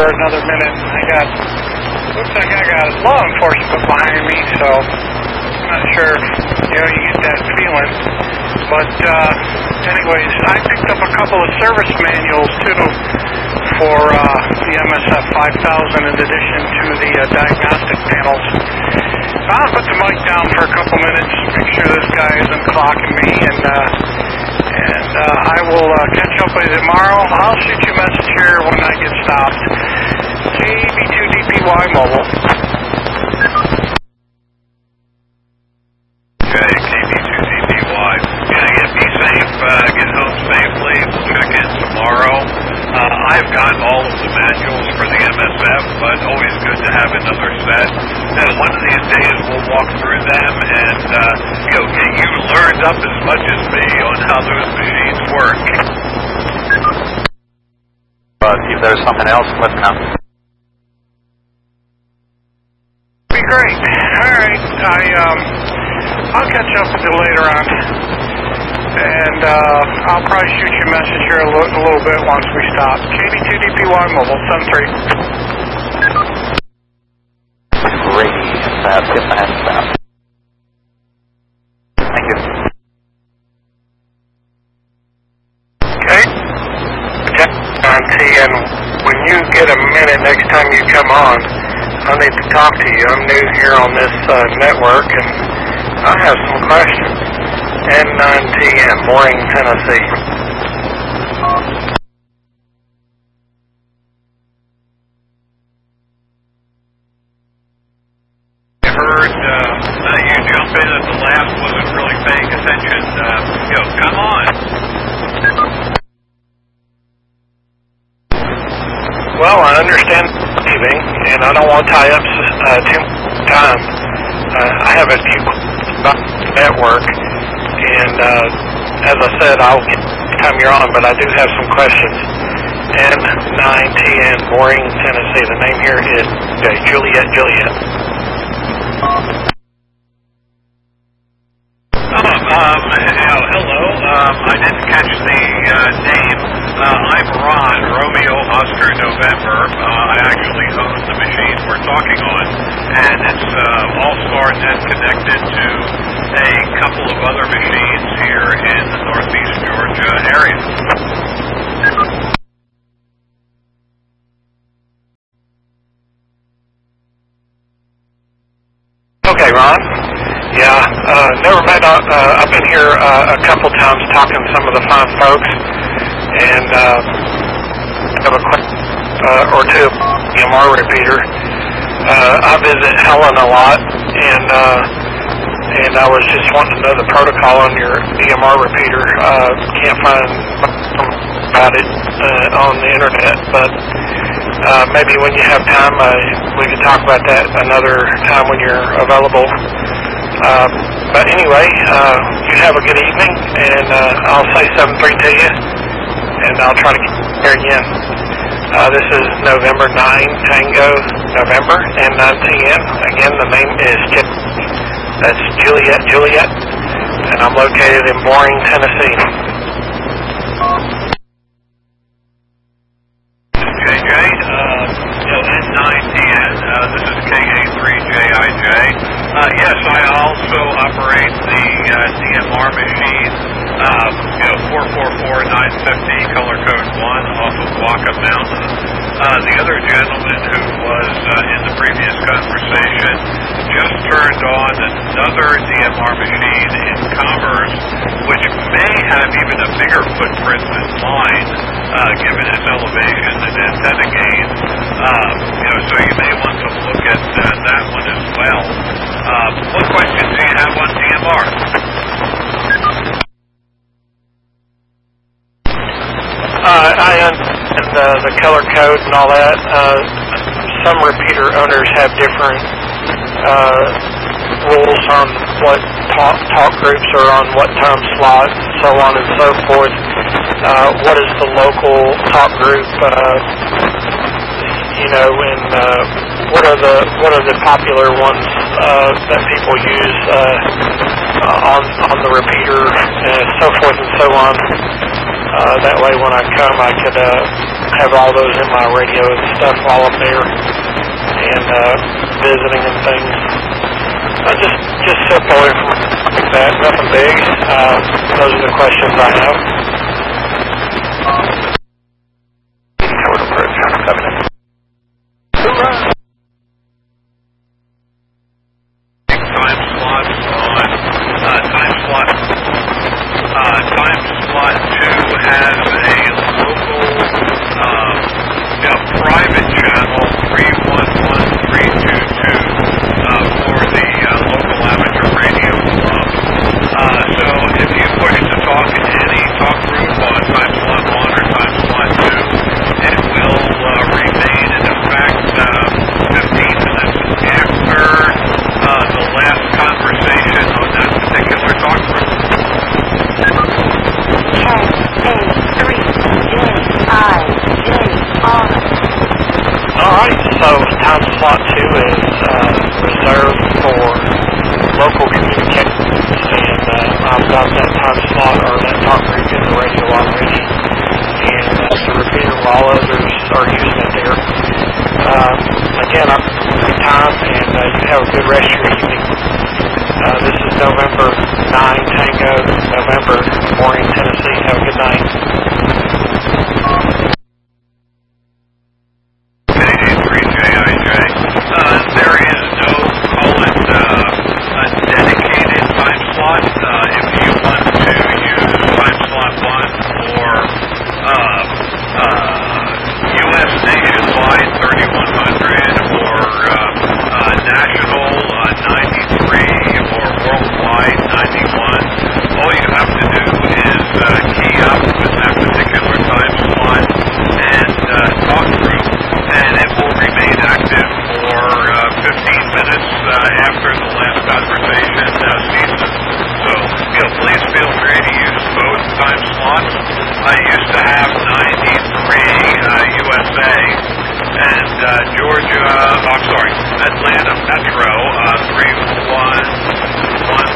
another minute. Looks like I got law enforcement behind me, so I'm not sure if, you get that feeling. But anyways, I picked up a couple of service manuals, too, for the MSF 5000 in addition to the diagnostic panels. I'll put the mic down for a couple minutes, make sure this guy isn't clocking me, and I will catch up with you tomorrow. I'll shoot you a message here when I get stopped. KB2DPY Mobile. Okay, KB2DPY. Be safe, get home safely. We'll check in tomorrow. I've got all of the manuals for the MSF, but always good to have another set. And one of these days we'll walk through them and, get you learned up as much as me on how those machines work. If there's something else, let me know. Be great. All right. I'll catch up with you later on. And I'll probably shoot you a message here a little bit once we stop. KB2DPY Mobile, 73. Great. Stop. Thank you. Okay. And when you get a minute next time you come on, I need to talk to you. I'm new here on this network, and I have some questions. N9TN, Boring, Tennessee. I heard you jump in at the last, wasn't really paying attention. Come on. Well, I understand leaving, and I don't want to tie up too much time. I have a few questions about the network, and as I said, I'll get the time you're on, but I do have some questions. N9TN, Boring, Tennessee. The name here is Juliet. Hello. I didn't catch the name. I'm Ron, Romeo Oscar November. I actually own the machine we're talking on, and it's All-Star Net connected to a couple of other machines here in the Northeast Georgia area. Okay, Ron. Yeah, never met. I've been here a couple times talking to some of the fine folks, and have a question or two. EMR repeater. I visit Helen a lot, and I was just wanting to know the protocol on your EMR repeater. Can't find about it on the internet, but maybe when you have time, we can talk about that another time when you're available. But anyway, you have a good evening, and I'll say 7-3 to you, and I'll try to get there again. This is November 9, Tango, November, N9TN. Again, the name is Chip. That's Juliet, and I'm located in Boring, Tennessee. JJ, N9TN, this is KA3JIJ. Yes, I also operate the DMR machine, 444-950, color code 1 off of Waka Mountain. The other gentleman who was in the previous conversation just turned on another DMR machine in Commerce, which may have even a bigger footprint than mine, given its elevation and antenna gain. So you may want to look at that one as well. What questions do you have on DMR? I understand the color code and all that. Some repeater owners have different rules on what talk groups are on what time slot, so on and so forth. What is the local talk group? And what are the popular ones that people use on the repeater, so forth and so on. That way when I come, I could have all those in my radio and stuff while I'm there and visiting and things. Just simple information like that, nothing big. Those are the questions I have. Code approach, 7. Time slots on time slot 2 has a local private channel 311322 for the local amateur radio club. So if you push to talk in any talk group on time slot 1 or time slot 2, it will remain in effect 15 minutes after the last conversation on that particular talk group. Alright, so time slot 2 is reserved for local communications, and I've got that time slot or that talk group in the radio already, and the repeater while others are using it there. Again, I'm good time, and you have a good rest of your evening. This is November 9 Tango, November, Morning, Tennessee. Have a good night. Canadian 3JIJ. There is no dedicated time slot. If you want to use time slot 1 for U.S. nationwide 3100 or national 93 or worldwide 91, all you have to do is key up with that particular time slot and talk group, and it will remain active for 15 minutes after the last conversation ceases. So, please feel free to use both time slots. I used to have 93 USA and Atlanta Metro 3113.